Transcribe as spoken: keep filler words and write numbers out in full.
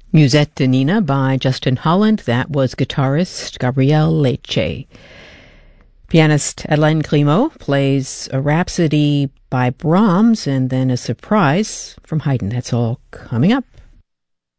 Musette de Nina by Justin Holland. That was guitarist Gabriel Lecce. Pianist Hélène Grimaud plays a Rhapsody by Brahms and then a surprise from Haydn. That's all coming up.